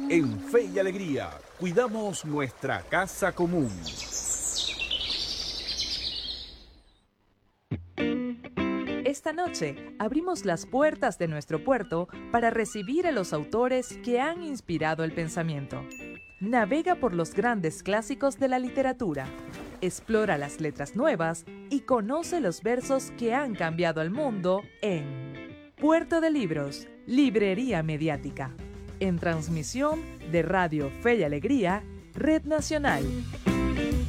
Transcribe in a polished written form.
En Fe y Alegría, cuidamos nuestra casa común. Esta noche abrimos las puertas de nuestro puerto para recibir a los autores que han inspirado el pensamiento. Navega por los grandes clásicos de la literatura, explora las letras nuevas y conoce los versos que han cambiado el mundo en Puerto de Libros, Librería Mediática, en transmisión de Radio Fe y Alegría, Red Nacional.